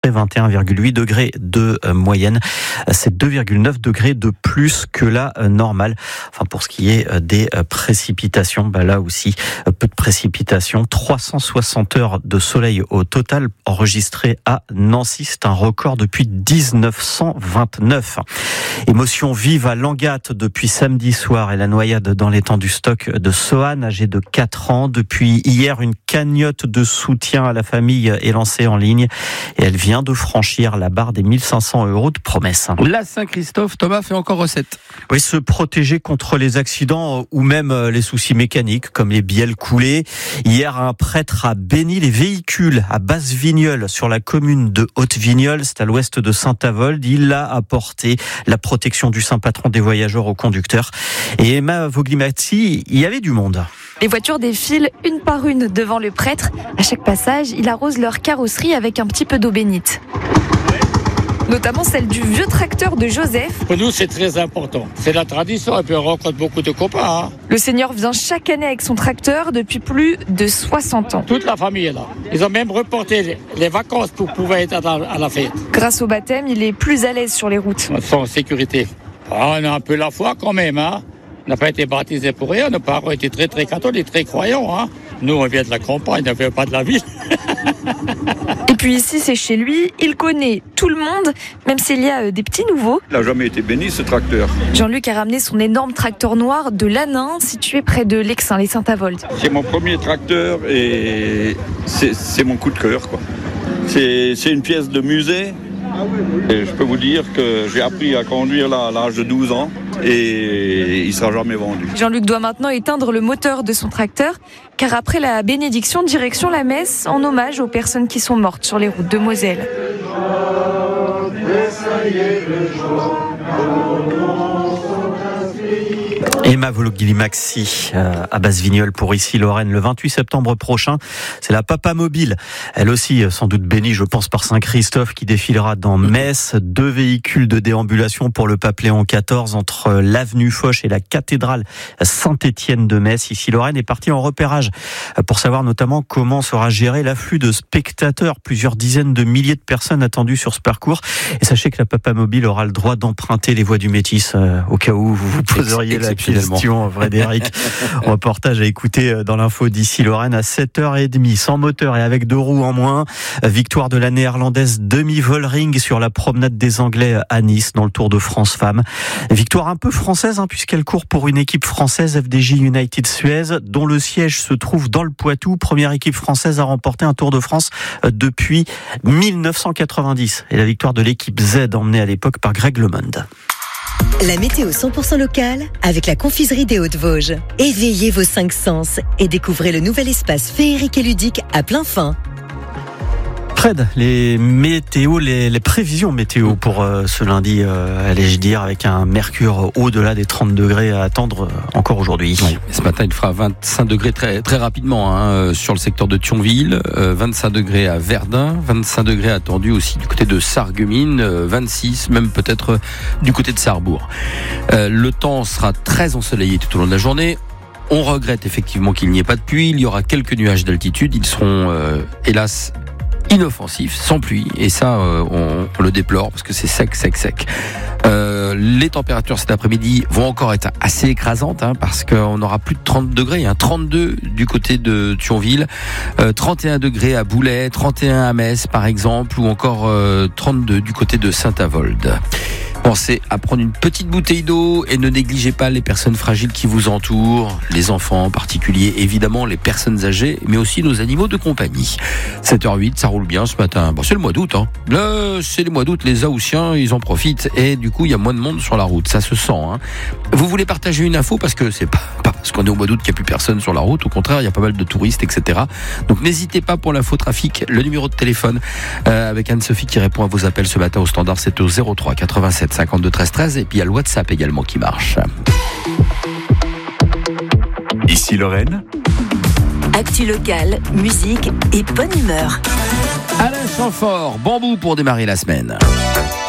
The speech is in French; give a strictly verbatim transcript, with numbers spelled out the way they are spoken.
vingt et un virgule huit degrés de moyenne. C'est deux virgule neuf degrés de plus que la normale. Enfin, pour ce qui est des précipitations, bah là aussi, peu de précipitations. trois cent soixante heures de soleil au total enregistrées à Nancy. C'est un record depuis dix-neuf cent vingt-neuf. Émotion vive à Langatte depuis samedi soir et la noyade dans l'étang du stock de Sohan, âgé de quatre ans. Depuis hier, une cagnotte de soutien à la famille est lancée en ligne et elle vient de franchir la barre des mille cinq cents euros de promesse. La Saint-Christophe, Thomas fait encore recette. Oui, se protéger contre les accidents ou même les soucis mécaniques comme les bielles coulées. Hier, un prêtre a béni les véhicules à Basse-Vigneulles sur la commune de Haute-Vigneulles, c'est à l'ouest de Saint-Avold. Il a apporté la protection du saint patron des voyageurs aux conducteurs. Et Emma Voglimati, il y avait du monde. Les voitures défilent une par une devant le prêtre. À chaque passage, il arrose leur carrosserie avec un petit peu d'eau bénite. Notamment celle du vieux tracteur de Joseph. Pour nous, c'est très important. C'est la tradition et puis on rencontre beaucoup de copains. Hein. Le Seigneur vient chaque année avec son tracteur depuis plus de soixante ans. Toute la famille est là. Ils ont même reporté les vacances pour pouvoir être à la fête. Grâce au baptême, il est plus à l'aise sur les routes. Ils sont en sécurité. Ah, on a un peu la foi quand même. Hein. On n'a pas été baptisés pour rien. Nos parents étaient très très catholiques, très croyants. Hein. Nous, on vient de la campagne, on ne vient pas de la ville. Et puis ici, c'est chez lui. Il connaît tout le monde, même s'il y a des petits nouveaux. Il n'a jamais été béni, ce tracteur. Jean-Luc a ramené son énorme tracteur noir de Lannin, situé près de l'Exin, les Saint-Avold. C'est mon premier tracteur et c'est, c'est mon coup de cœur, quoi. C'est, c'est une pièce de musée. Et je peux vous dire que j'ai appris à conduire là à l'âge de douze ans et il ne sera jamais vendu. Jean-Luc doit maintenant éteindre le moteur de son tracteur car après la bénédiction, direction la messe en hommage aux personnes qui sont mortes sur les routes de Moselle. Emma Voglimati euh, à Basse-Vigneulles pour Ici Lorraine le vingt-huit septembre prochain. C'est la Papa Mobile. Elle aussi, sans doute bénie, je pense, par Saint-Christophe qui défilera dans Metz. Deux véhicules de déambulation pour le pape Léon quatorze entre l'avenue Foch et la cathédrale Saint-Étienne de Metz. Ici Lorraine est partie en repérage pour savoir notamment comment sera géré l'afflux de spectateurs. Plusieurs dizaines de milliers de personnes attendues sur ce parcours. Et sachez que la Papa Mobile aura le droit d'emprunter les voies du Métis euh, au cas où vous vous poseriez la question, Frédéric. Reportage à écouter dans l'info d'Ici Lorraine à sept heures trente, sans moteur et avec deux roues en moins. Victoire de la néerlandaise Demi Vollering sur la promenade des Anglais à Nice dans le Tour de France Femmes. Victoire un peu française hein, puisqu'elle court pour une équipe française, F D J United Suez, dont le siège se trouve dans le Poitou. Première équipe française à remporter un Tour de France depuis dix-neuf cent quatre-vingt-dix. Et la victoire de l'équipe Z emmenée à l'époque par Greg LeMond. La météo cent pour cent locale avec la confiserie des Hautes-Vosges. Éveillez vos cinq sens et découvrez le nouvel espace féerique et ludique à plein fin. Fred, les météos, les, les prévisions météo pour euh, ce lundi, euh, allais-je dire, avec un mercure au-delà des trente degrés à attendre euh, encore aujourd'hui. Oui, ce matin, il fera vingt-cinq degrés très, très rapidement hein, sur le secteur de Thionville, euh, vingt-cinq degrés à Verdun, vingt-cinq degrés attendus aussi du côté de Sarreguemines, euh, vingt-six, même peut-être du côté de Sarrebourg. Euh, le temps sera très ensoleillé tout au long de la journée. On regrette effectivement qu'il n'y ait pas de pluie. Il y aura quelques nuages d'altitude. Ils seront, euh, hélas, inoffensif, sans pluie, et ça euh, on, on le déplore parce que c'est sec, sec, sec. Euh, les températures cet après-midi vont encore être assez écrasantes hein, parce qu'on aura plus de trente degrés, hein, trente-deux du côté de Thionville, euh, trente et un degrés à Boulay, trente et un à Metz par exemple, ou encore euh, trente-deux du côté de Saint-Avold. Pensez à prendre une petite bouteille d'eau et ne négligez pas les personnes fragiles qui vous entourent, les enfants en particulier, évidemment les personnes âgées, mais aussi nos animaux de compagnie. sept heures huit, ça roule bien ce matin. Bon, c'est le mois d'août, hein. Là, c'est le mois d'août, les Haussiens, ils en profitent et du coup, il y a moins de monde sur la route, ça se sent. Hein. Vous voulez partager une info parce que c'est pas, pas parce qu'on est au mois d'août qu'il n'y a plus personne sur la route, au contraire, il y a pas mal de touristes, et cetera. Donc n'hésitez pas pour l'info trafic, le numéro de téléphone euh, avec Anne-Sophie qui répond à vos appels ce matin au standard, c'est au zéro trois quatre-vingt-sept cinquante-deux treize treize et puis il y a le WhatsApp également qui marche. Ici Lorraine. Actu locale, musique et bonne humeur. Alain Chamfort, Bambou pour démarrer la semaine.